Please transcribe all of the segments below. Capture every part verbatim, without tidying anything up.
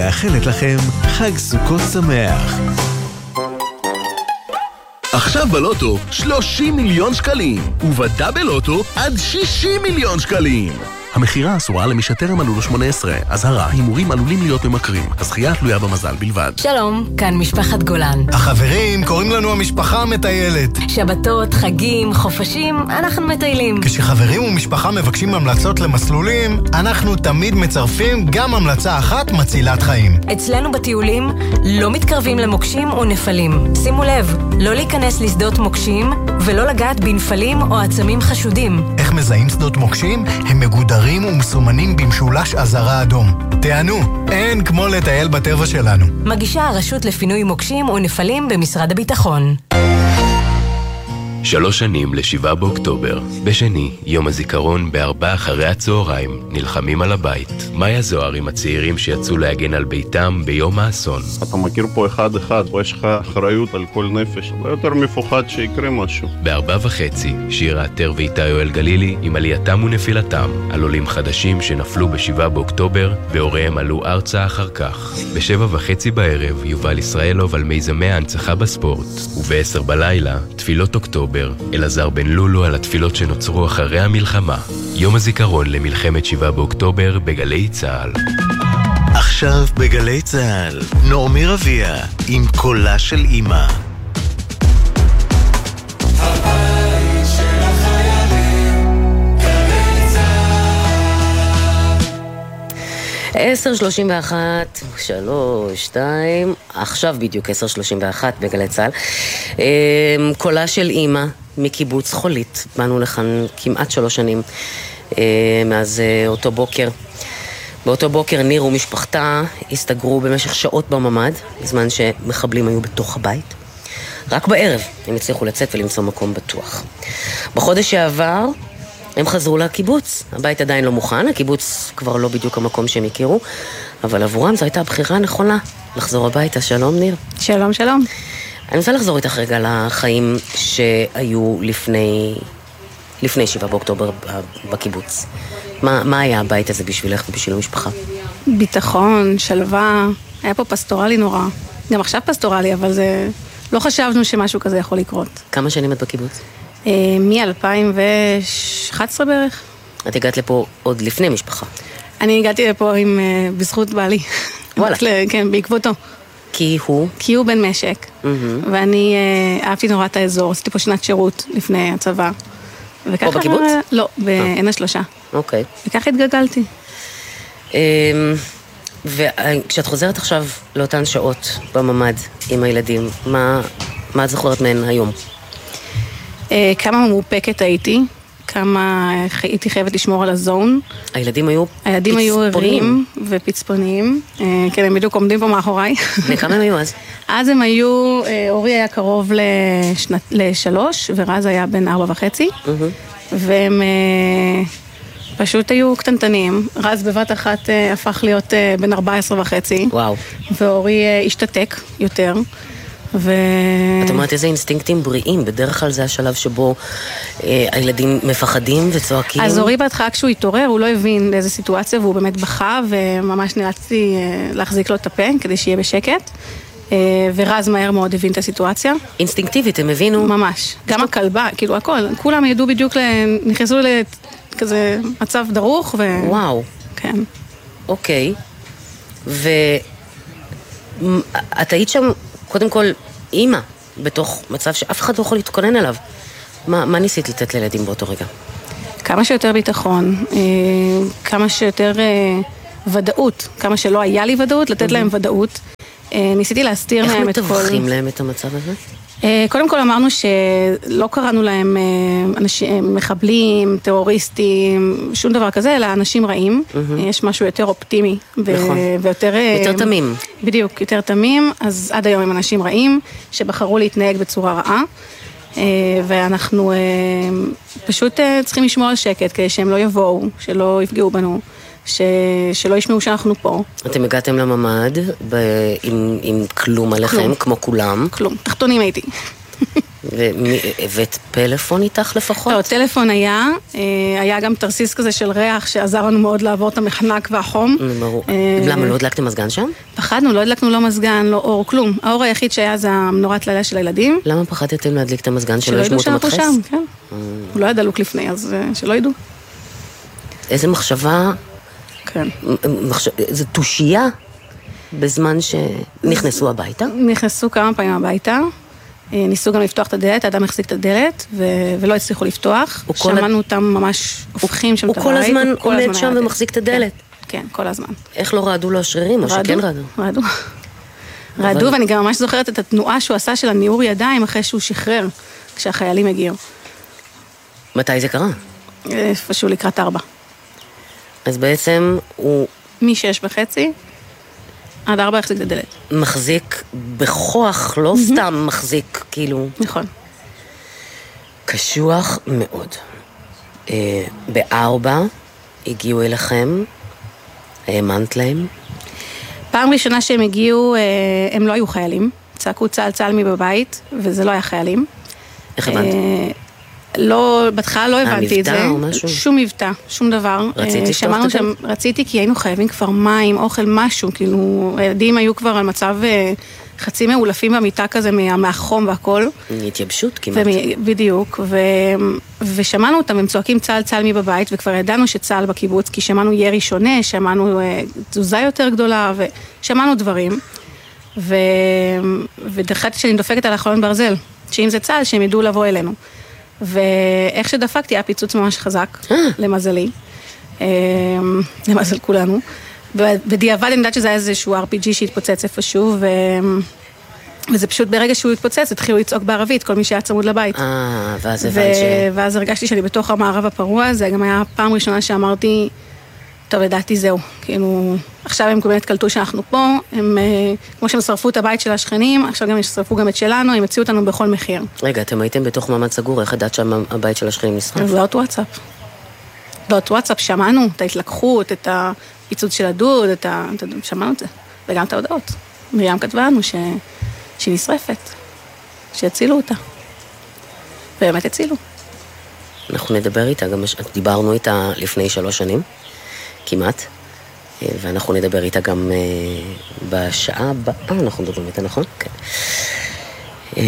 מאחלת לכם חג סוכות שמח. עכשיו בלוטו שלושים מיליון שקלים, ובדאבל לוטו עד שישים מיליון שקלים. המחירה אסורה למי שטרם מלאו לו שמונה עשרה. אזהרה, הימורים עלולים להיות ממכרים. הזכייה תלויה במזל בלבד. שלום, כאן משפחת גולן. החברים, קוראים לנו המשפחה המטיילת. שבתות, חגים, חופשים, אנחנו מטיילים. כשחברים ומשפחה מבקשים המלצות למסלולים, אנחנו תמיד מצרפים גם המלצה אחת מצילת חיים. אצלנו בטיולים לא מתקרבים למוקשים או נפלים. שימו לב, לא להיכנס לשדות מוקשים ולא לגעת בנפלים או עצמים חשודים. איך מזהים שדות מוקשים? הם מגודרים ומסומנים במשולש אזהרה אדום. תענו, אין כמו לטייל בטבע שלנו. מגישה הרשות לפינוי מוקשים ונפלים במשרד הביטחון. שלוש שנים לשבעה באוקטובר. בשני, יום הזיכרון בארבע אחרי הצהריים, נלחמים על הבית. מאיה זוהר עם הצעירים שיצאו להגן על ביתם ביום האסון. אתה מכיר פה אחד אחד, ויש לך אחריות על כל נפש. לא יותר מפוחד שיקרה משהו. בארבע וחצי, שירה עטר ואיתי יואל גלילי עם עלייתם ונפילתם, על עולים חדשים שנפלו בשבעה באוקטובר, והוריהם עלו ארצה אחר כך. בשבע וחצי בערב, יובל ישראלוב על מיזמי ההנצחה בספורט. ובעשר בלילה, תפילות אוקטובר. אלעזר בן לולו על התפילות שנוצרו אחרי המלחמה. יום הזיכרון למלחמת שבעה באוקטובר בגלי צהל. עכשיו בגלי צהל, נעמי רביע עם קולה של אמא. הבית של החיילים, גלי צהל. עשר שלושים ואחת, שלוש, שתיים, עכשיו בדיוק עשר שלושים ואחת בגלי צהל. קולה של אמא מקיבוץ חולית, באנו לכאן כמעט שלוש שנים מאז אותו בוקר. באותו בוקר ניר ומשפחתה הסתגרו במשך שעות בממד, בזמן שמחבלים היו בתוך הבית. רק בערב הם הצליחו לצאת ולמצוא מקום בטוח. בחודש שעבר הם חזרו לקיבוץ, הבית עדיין לא מוכן, הקיבוץ כבר לא בדיוק המקום שהם הכירו, אבל עבורם זו הייתה הבחירה הנכונה לחזור הביתה. שלום ניר. שלום, שלום. אני רוצה לחזור איתך רגע לחיים שהיו לפני, לפני שבעה באוקטובר בקיבוץ. מה, מה היה הבית הזה בשבילך ובשביל המשפחה? ביטחון, שלווה, היה פה פסטורלי נורא. גם עכשיו פסטורלי, אבל זה... לא חשבנו שמשהו כזה יכול לקרות. כמה שנים את בקיבוץ? מ-אלפיים ואחת עשרה בערך. את הגעת לפה עוד לפני משפחה? אני הגעתי לפה עם, בזכות בעלי. וואלה. כן, בעקבותו. כי הוא? כי הוא בן משק. Mm-hmm. ואני אהבתי נורא את האזור, עשיתי פה שנת שירות לפני הצבא. פה בקיבוץ? לא, בעין השלושה. אוקיי. וכך התגלגלתי. וכשאת חוזרת עכשיו לאותן שעות בממד עם הילדים, מה, מה את זוכרת מהן היום? כמה מאופקת הייתי, כמה הייתי חייבת לשמור על הזון. הילדים היו פצפונים. הילדים היו ערים ופצפונים, כן, הם בדיוק עומדים פה מאחוריי. וכמה הם היו אז? אז הם היו, אורי היה קרוב לשנת, לשלוש, ורז היה בן ארבע וחצי, והם פשוט היו קטנטנים. רז בבת אחת הפך להיות בן ארבע עשרה וחצי. וואו. ואורי השתתק יותר. ו... את אומרת איזה אינסטינקטים בריאים, בדרך כלל זה השלב שבו אה, הילדים מפחדים וצועקים. אז אורי בהתחלה כשהוא התעורר, הוא לא הבין לאיזה סיטואציה, והוא באמת בכה, וממש נאלצתי אה, להחזיק לו את הפה, כדי שיהיה בשקט, אה, ורז מהר מאוד הבין את הסיטואציה. אינסטינקטיבית, הם הבינו? ממש, גם הכלבה, כאילו הכל, כולם ידעו בדיוק, נכנסו לכזה מצב דרוך, ו... וואו. כן. אוקיי. ואת היית שם... קודם כל, אימא, בתוך מצב שאף אחד לא יכול להתכונן אליו. מה, מה ניסית לתת לילדים באותו רגע? כמה שיותר ביטחון, כמה שיותר ודאות, כמה שלא היה לי ודאות, לתת להם ודאות. ניסיתי להסתיר מהם את כל... איך מתווכים להם את המצב הזה? קודם כל אמרנו שלא קראנו להם אנשים, מחבלים, טרוריסטים, שום דבר כזה, אלא אנשים רעים. יש משהו יותר אופטימי. נכון. ויותר... יותר תמים. בדיוק, יותר תמים. אז עד היום הם אנשים רעים, שבחרו להתנהג בצורה רעה. ואנחנו פשוט צריכים לשמור על שקט, כדי שהם לא יבואו, שלא יפגעו בנו. ש... שלא ישמעו שאנחנו פה. אתם הגעתם לממד ב... עם... עם כלום עליכם, כלום. כמו כולם. כלום, תחתונים הייתי. והבאת פלאפון איתך לפחות? לא, טלפון היה, היה גם תרסיס כזה של ריח שעזר לנו מאוד לעבור את המחנק והחום. למה לא הדלקתם מזגן שם? פחדנו, לא הדלקנו לא מזגן, לא אור, כלום. האור היחיד שהיה זה המנורת לילה של הילדים. למה פחדתם להדליק את המזגן שלא ישמעו את המדחס? שלא ידעו שאנחנו שם, כן. הוא לא היה דלוק לפני, אז שלא ידעו. איזה מחשבה, כן. איזו תושייה בזמן שנכנסו הביתה? נכנסו כמה פעמים הביתה. ניסו גם לפתוח את הדלת, האדם החזיק את הדלת, ולא הצליחו לפתוח. שמענו אותם ממש הופכים שם את הבית. הוא כל הזמן עומד שם ומחזיק את הדלת. כן, כל הזמן. איך לא רעדו לו השרירים, או שכן רעדו? רעדו. רעדו, ואני גם ממש זוכרת את התנועה שהוא עשה של הניעור ידיים אחרי שהוא שחרר, כשהחיילים הגיעו. מתי זה קרה? איפשהו לקראת ארבע. אז בעצם הוא... משש וחצי, עד ארבע החזיק את הדלת. מחזיק בכוח, לא סתם מחזיק, כאילו... נכון. קשוח מאוד. בארבע הגיעו אליכם, האמנת להם? פעם ראשונה שהם הגיעו, הם לא היו חיילים. צעקו צהל צהל מבבית, וזה לא היה חיילים. איך הבנת? לא, בהתחלה לא הבנתי את זה. מבטא או משהו? שום מבטא, שום דבר. רציתי לפתוח את הדלת? רציתי כי היינו חייבים כבר מים, אוכל, משהו. כאילו, הילדים היו כבר על מצב חצי מעולפים במיטה כזה מהחום והכל. התייבשות כמעט. בדיוק. ושמענו אותם, הם צועקים צהל צהל מבבית, וכבר ידענו שצהל בקיבוץ, כי שמענו ירי שונה, שמענו תזוזה יותר גדולה, ושמענו דברים. ודחתי שאני דופקת על החלון ברזל, שאם זה צהל, שהם ידעו לבוא אלינו. ואיך שדפקתי, היה פיצוץ ממש חזק, למזלי, למזל כולנו. בדיעבד אני יודעת שזה היה איזשהו אר פי ג'י שהתפוצץ איפשהו, וזה פשוט ברגע שהוא התפוצץ, התחילו לצעוק בערבית, כל מי שהיה צמוד לבית. אה, ואז הבנת ש... ואז הרגשתי שאני בתוך המערב הפרוע, זה גם היה פעם ראשונה שאמרתי, טוב, ידעתי זהו, כאילו, עכשיו הם באמת קלטו שאנחנו פה, הם, כמו שהם שרפו את הבית של השכנים, עכשיו גם שרפו גם את שלנו, הם הציעו אותנו בכל מחיר. רגע, אתם הייתם בתוך מעמד סגור, איך ידעת שהבית של השכנים נשרף? בעוד וואטסאפ. בעוד וואטסאפ שמענו את ההתלקחות, את הפיצוץ של הדוד, את ה... שמענו את זה, וגם את ההודעות. מרים כתבה לנו ש... שהיא נשרפת, שיצילו אותה. באמת הצילו. אנחנו נדבר איתה, גם דיברנו איתה לפני שלוש שנים. כמעט, ואנחנו נדבר איתה גם בשעה הבאה, אנחנו נדבר איתה, נכון? כן.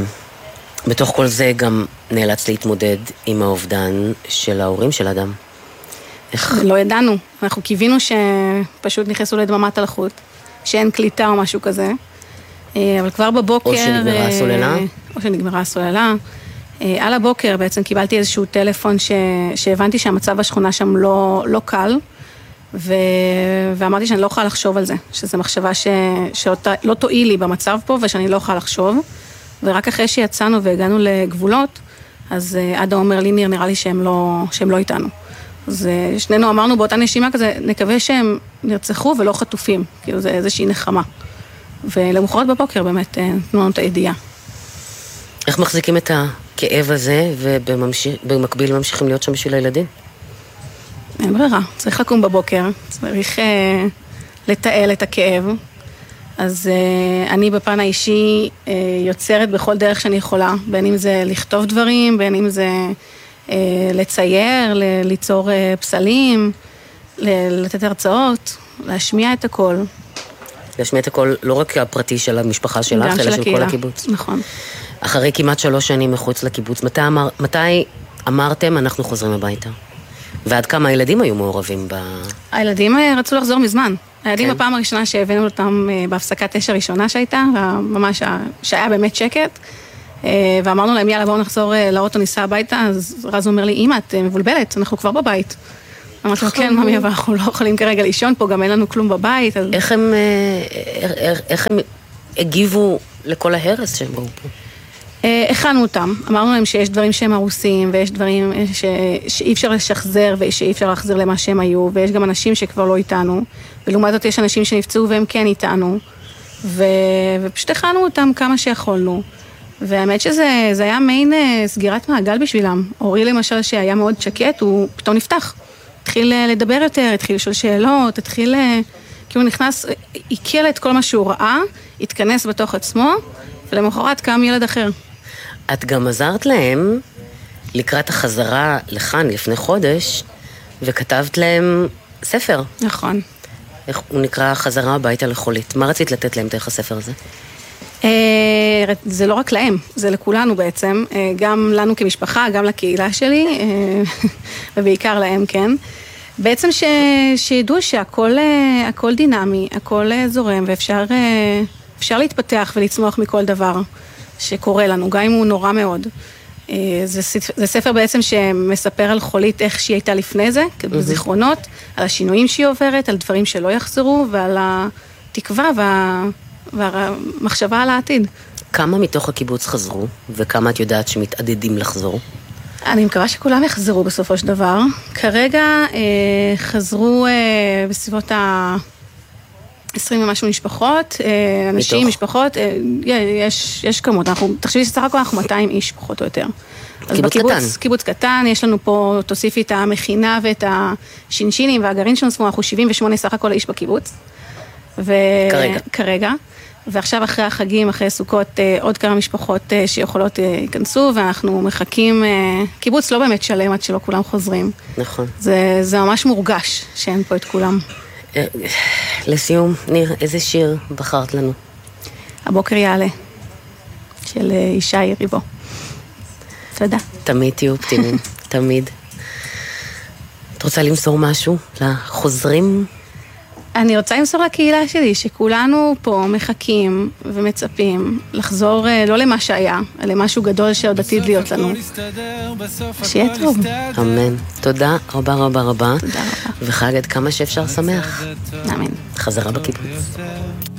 בתוך כל זה גם נאלץ להתמודד עם האובדן של ההורים של אדם. איך? לא ידענו, אנחנו קיווינו שפשוט נכנסו לדממת הלחות, שאין קליטה או משהו כזה, אבל כבר בבוקר... או שנגמרה הסוללה? או שנגמרה הסוללה. על הבוקר בעצם קיבלתי איזשהו טלפון ש... שהבנתי שהמצב בשכונה שם לא, לא קל, ו... ואמרתי שאני לא יכולה לחשוב על זה, שזו מחשבה ש... שלא תועיל לי במצב פה, ושאני לא יכולה לחשוב, ורק אחרי שיצאנו והגענו לגבולות, אז עדה אומר לי, ניר, נראה לי שהם לא, שהם לא איתנו. אז שנינו אמרנו באותה נשימה כזה, נקווה שהם נרצחו ולא חטופים, כאילו זה איזושהי נחמה. ולמחרת בבוקר באמת נתנו לנו את הידיעה. איך מחזיקים את הכאב הזה, ובמקביל ממשיכים להיות שם בשביל הילדים? אין ברירה, צריך לקום בבוקר, צריך אה, לתעל את הכאב. אז אה, אני בפן האישי אה, יוצרת בכל דרך שאני יכולה, בין אם זה לכתוב דברים, בין אם זה אה, לצייר, ל- ליצור אה, פסלים, ל- לתת הרצאות, להשמיע את הכל. להשמיע את הכל לא רק הפרטי של המשפחה שלך, אלא של, של כל הקיבוץ. נכון. אחרי כמעט שלוש שנים מחוץ לקיבוץ, מתי, אמר, מתי אמרתם אנחנו חוזרים הביתה? ועד כמה הילדים היו מעורבים ב... הילדים רצו לחזור מזמן. הילדים כן. הפעם הראשונה שהבאנו אותם בהפסקת אש הראשונה שהייתה, ממש שהיה באמת שקט, ואמרנו להם, יאללה, בואו נחזור לאוטו, ניסע הביתה, אז רז אומר לי, אמא, את מבולבלת, אנחנו כבר בבית. אמרתי לו, כן, ממי, אבל אנחנו לא יכולים כרגע לישון פה, גם אין לנו כלום בבית. אז... איך הם, איך, איך הם הגיבו לכל ההרס שהם ראו פה? הכנו אותם, אמרנו להם שיש דברים שהם הרוסים, ויש דברים ש... שאי אפשר לשחזר, ושאי אפשר להחזיר למה שהם היו, ויש גם אנשים שכבר לא איתנו, ולעומת זאת יש אנשים שנפצעו והם כן איתנו, ו... ופשוט הכנו אותם כמה שיכולנו, והאמת שזה זה היה מעין סגירת מעגל בשבילם. אורי למשל שהיה מאוד שקט, הוא פתאום נפתח, התחיל לדבר יותר, התחיל לשאול שאלות, התחיל, כי הוא נכנס, עיכל את כל מה שהוא ראה, התכנס בתוך עצמו, ולמחרת קם ילד אחר. את גם עזרת להם לקראת החזרה לכאן לפני חודש, וכתבת להם ספר. נכון. איך הוא נקרא חזרה הביתה לחולית. מה רצית לתת להם דרך הספר הזה? זה לא רק להם, זה לכולנו בעצם, גם לנו כמשפחה, גם לקהילה שלי, ובעיקר להם, כן. בעצם ש... שידעו שהכל הכל דינמי, הכל זורם, ואפשר אפשר להתפתח ולצמוח מכל דבר שקורה לנו, גם אם הוא נורא מאוד. זה, זה ספר בעצם שמספר על חולית איך שהיא הייתה לפני זה, בזיכרונות, על השינויים שהיא עוברת, על דברים שלא יחזרו, ועל התקווה וה... והמחשבה על העתיד. כמה מתוך הקיבוץ חזרו, וכמה את יודעת שמתעדדים לחזור? אני מקווה שכולם יחזרו בסופו של דבר. כרגע אה, חזרו אה, בסביבות ה-עשרים ומשהו משפחות, אה, אנשים, מתוך? משפחות, אה, יש, יש כמות, אנחנו, תחשבי שסך הכל אנחנו מאתיים איש פחות או יותר. קיבוץ בקיבוץ, קטן. קיבוץ קטן, יש לנו פה, תוסיפי את המכינה ואת השינשינים והגרעין שלנו, אנחנו שבעים ושמונה סך הכל איש בקיבוץ. ו... כרגע. כרגע. ועכשיו אחרי החגים, אחרי סוכות, עוד כמה משפחות שיכולות ייכנסו, ואנחנו מחכים, קיבוץ לא באמת שלם עד שלא כולם חוזרים. נכון. זה, זה ממש מורגש שאין פה את כולם. לסיום, ניר, איזה שיר בחרת לנו? הבוקר יעלה, של ישי ריבו. תודה. תמיד תהיו אופטימיים, תמיד. את רוצה למסור משהו לחוזרים? אני רוצה למסור לקהילה שלי, שכולנו פה מחכים ומצפים לחזור לא למה שהיה, אלא למשהו גדול שעוד עתיד להיות לנו. שיהיה טוב. אמן. תודה רבה רבה רבה. תודה רבה. וחג עד כמה שאפשר שמח. אמן. חזרה בקיבוץ.